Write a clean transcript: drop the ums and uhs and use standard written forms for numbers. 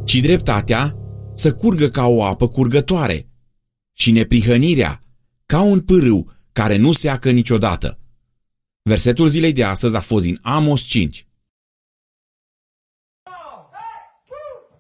ci dreptatea să curgă ca o apă curgătoare și neprihănirea ca un pârâu care nu seacă niciodată. Versetul zilei de astăzi a fost din Amos 5.